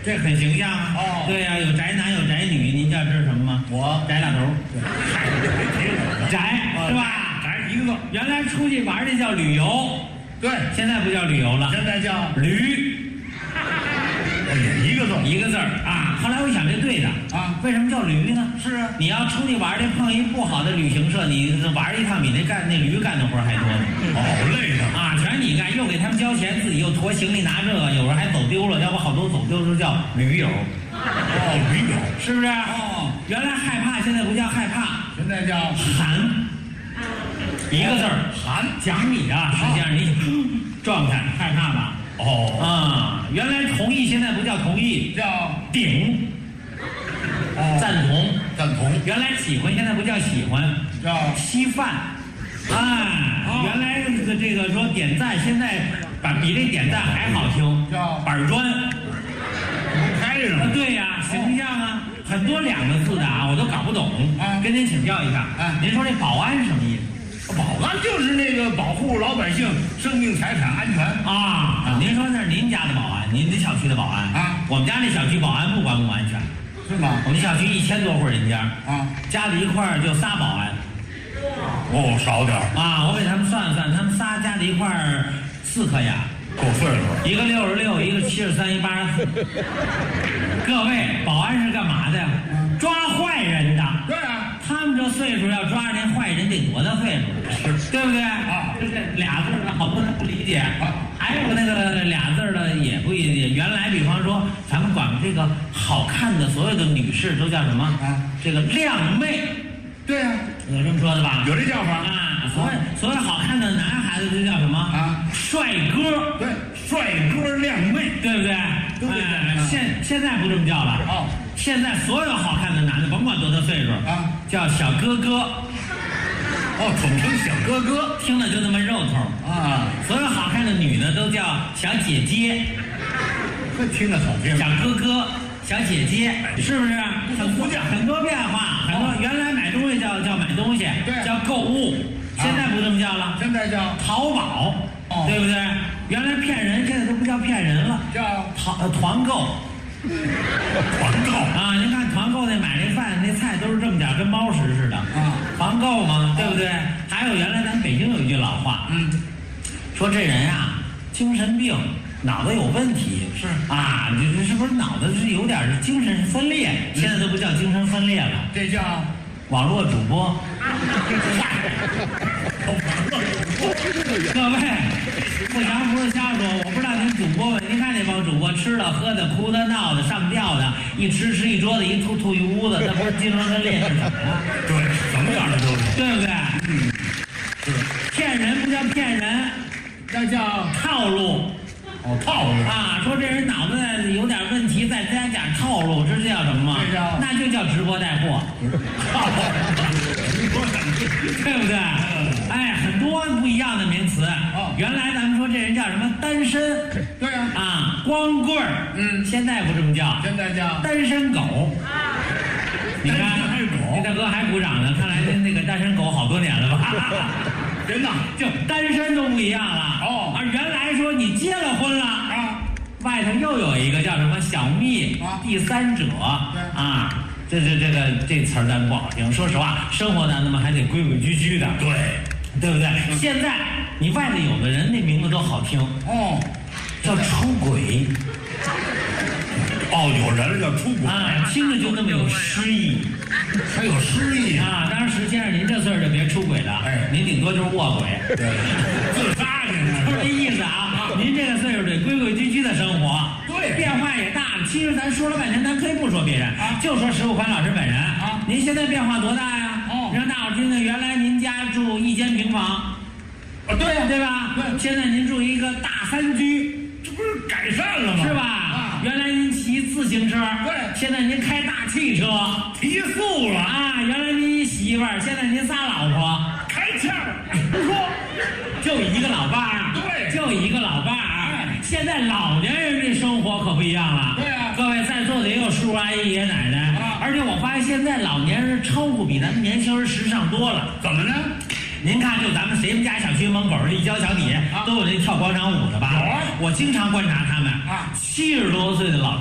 这很形象啊。 哦对呀、有宅男有宅女，您知道这是什么吗？ 我宅老头儿， 嗨，别提我了， 宅是吧？ 宅一个字。 原来出去玩这叫旅游， 对， 现在不叫旅游了， 现在叫驴也一个字。 一个字儿啊。后来我想这对的啊为什么叫驴呢？ 是啊， 你要出去玩去碰一不好的旅行社，你玩一趟比那驴干的活儿还多呢。 哦，累的。 啊，全你干，又给他们交钱，自己又驮行李拿这个，有时候还走丢了，要不好多走丢都叫驴友， 哦，驴友。 是不是？ 哦， 原来害怕，现在不叫害怕， 现在叫寒，一个字儿寒。 讲你啊，实际上你状态害怕吧？ 哦， 啊，原来同意，现在不叫同意， 叫顶， 哦赞同。 赞同。 原来喜欢，现在不叫喜欢， 叫稀饭。哎， 哦原来这个说点赞，现在比这点赞还好听， 叫板砖。 开上了。 对呀、形象啊，很多两个字的啊，我都搞不懂。 啊跟您请教一下。 啊您说这保安什么意思？ 保安就是那个保护老百姓生命财产安全。 啊，您说那是您家的保安，您小区的保安啊我们家那小区保安不管不安全， 是吗？ 我们小区1000多户人家， 啊， 加在一块儿就仨保安哦，少点儿， 啊。我给他们算了算，他们仨加在一块儿4颗牙， 够岁数。 一个66，一个73，一个84。各位，保安是干嘛的呀？抓坏人的。 对啊， 他们这岁数要抓着那坏人得多大岁数，对不对？ 啊就这俩字儿的好多人不理解。 啊还有那个俩字儿的也不理解。原来比方说咱们管这个好看的所有的女士都叫什么？ 啊这个靓妹， 对啊， 有这么说的吧？ 有这叫法。 啊，所谓好看的男孩子就叫什么？ 啊， 帅哥， 对，帅哥靓妹。 对不对？ 都得这样啊现在不这么叫了。 哦， 现在所有好看的男的，甭管多大岁数啊， 叫小哥哥， 哦，统称小哥哥。 听了就那么肉头。 啊， 所有好看的女的都叫小姐姐、 这听着好听。 小哥哥、小姐姐，是不是？很多变化，很多。原来买东西叫买东西， 对叫购物，现在不这么叫了， 现在叫淘宝， 哦对不对？原来骗人，现在都不叫骗人了， 叫团购。 团购。 啊，您看团购那买那饭那菜都是这么点儿，跟猫食似的。 啊， 团购嘛，对不对？还有原来咱北京有一句老话，说这人啊，精神病，脑子有问题。 是啊，你是不是脑子是有点儿精神分裂？现在都不叫精神分裂了， 这叫网络主播。各位，不瞎不是瞎说，我不知道您主播们，您看那帮主播吃的、喝的、哭的、闹的、上吊的，一吃一桌子，一吐一屋子，那不是精神分裂是什么呀？ 对，什么样的都有。 对不对？骗人不叫骗人， 那叫套路哦套路。 啊！说这人脑子有点问题，再加点套路，知道叫什么吗？ 这叫那就叫直播带货，对不对？哎，很多不一样的名词。原来咱们说这人叫什么单身， 对呀。 啊，光棍儿，现在不这么叫， 现在叫单身狗。你看， 单身狗那大哥还鼓掌呢，看来那个单身狗好多年了吧？ 人呐。 就单身都不一样了。 哦啊，原来说你结了婚了， 啊， 外头又有一个叫什么小蜜啊第三者对啊，这词儿咱不好听。说实话，生活咱们还得规规矩矩的， 对。 对不对？现在你外头有的人那名字都好听， 哦叫出轨哦，有人叫出轨。 啊，听着就那么有诗意还有诗意啊。 啊。当然，石先生您这岁数就别出轨了， 哎您顶多就是卧轨。 对，自杀去就是这意思啊！您这个岁数得规规矩矩的生活， 对变化也大了。其实咱说了半天，咱可以不说别人，就说石富宽老师本人啊。 您现在变化多大呀？ 哦让大伙听听，原来您家住1间平房， 啊，对呀， 对吧？ 对现在您住一个大3居， 这不是改善了吗？ 是吧？ 啊， 原来您骑自行车， 对现在您开大汽车提速了， 啊。原来您一媳妇儿，现在您仨老婆。 开窍儿。说， 就一个老伴儿， 对就一个老伴儿。现在老年人这生活可不一样了。 对啊各位在座的也有叔叔阿姨、爷爷奶奶，而且我发现现在老年人称呼比咱们年轻人时尚多了。 怎么呢？ 您看，就咱们谁们家小区门口立交桥底下都有那跳广场舞的吧？ 有啊我经常观察他们啊 ，70多岁的老